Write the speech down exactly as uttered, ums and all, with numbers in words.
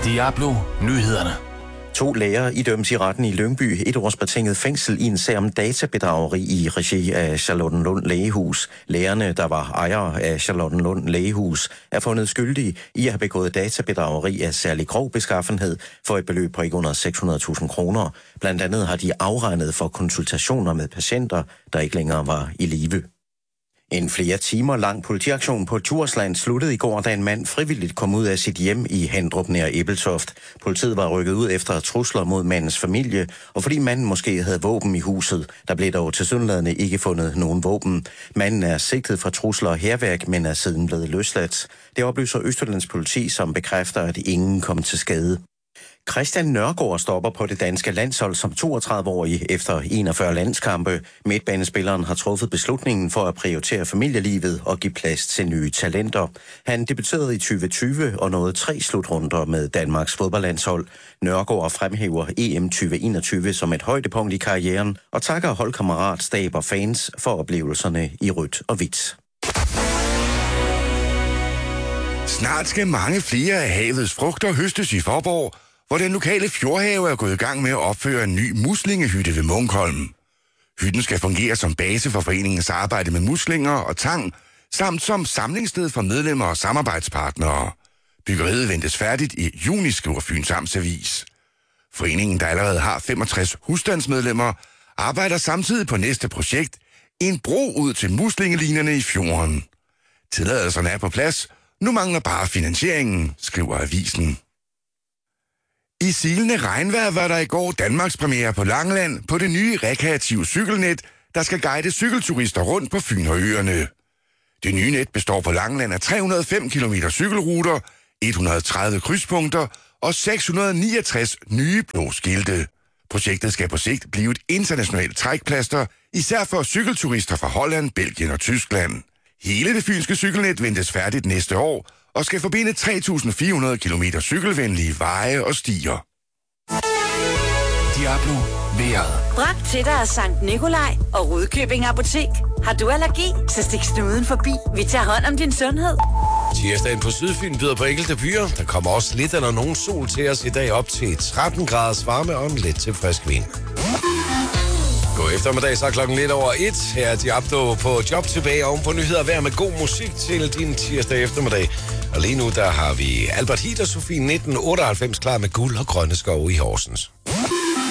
Diablo Nyhederne. To læger idømmes i retten i Lyngby et års betinget fængsel i en sag om databedrageri i regi af Charlottenlund Lægehus. Lægerne, der var ejere af Charlottenlund Lægehus, er fundet skyldige i at have begået databedrageri af særlig grov beskaffenhed for et beløb på ikke under seks hundrede tusind kroner. Blandt andet har de afregnet for konsultationer med patienter, der ikke længere var i live. En flere timer lang politiaktion på Djursland sluttede i går, da en mand frivilligt kom ud af sit hjem i Handrup nær Ebeltoft. Politiet var rykket ud efter trusler mod mandens familie, og fordi manden måske havde våben i huset. Der blev dog tilsyneladende ikke fundet nogen våben. Manden er sigtet for trusler og hærværk, men er siden blevet løsladt. Det oplyser Østjyllands politi, som bekræfter, at ingen kom til skade. Christian Nørgaard stopper på det danske landshold som toogtredive-årig efter enogfyrre landskampe. Midtbanespilleren har truffet beslutningen for at prioritere familielivet og give plads til nye talenter. Han debuterede i tyve tyve og nåede tre slutrunder med Danmarks fodboldlandshold. Nørgaard fremhæver E M tyve enogtyve som et højdepunkt i karrieren og takker holdkammerat, stab og fans for oplevelserne i rødt og hvidt. Snart skal mange flere af havets frugter høstes i Faaborg, hvor den lokale fjordhave er gået i gang med at opføre en ny muslingehytte ved Munkholm. Hytten skal fungere som base for foreningens arbejde med muslinger og tang, samt som samlingssted for medlemmer og samarbejdspartnere. Byggeriet ventes færdigt i juni, skriver Fyns Amts Avis. Foreningen, der allerede har femogtres husstandsmedlemmer, arbejder samtidig på næste projekt, en bro ud til muslingelinerne i fjorden. Tilladelserne er på plads, nu mangler bare finansieringen, skriver avisen. I silende regnvejr var der i går Danmarks premiere på Langeland på det nye rekreative cykelnet, der skal guide cykelturister rundt på Fyn og øerne. Det nye net består på Langeland af tre hundrede og fem kilometer cykelruter, et hundrede og tredive krydspunkter og seks hundrede og niogtres nye blå skilte. Projektet skal på sigt blive et internationalt trækplaster, især for cykelturister fra Holland, Belgien og Tyskland. Hele det fynske cykelnet ventes færdigt næste år og skal forbinde tre tusind fire hundrede kilometer cykelvenlige veje og stier. Diablo vejret. Bragt til dig af Sankt Nikolaj og Rudkøbing Apotek. Har du allergi, så stik snuden forbi. Vi tager hånd om din sundhed. Tirsdagen på Sydfyn byder på enkelte byer. Der kommer også lidt eller nogen sol til os i dag op til tretten graders varme og en lidt til frisk vind. God eftermiddag, så klokken lidt over et. Her er Diablo på job tilbage oven på nyheder. Vær med god musik til din tirsdag eftermiddag. Og lige nu, der har vi Albert Hiet og Sofie nitten otteoghalvfems klar med guld og grønne skove i Horsens.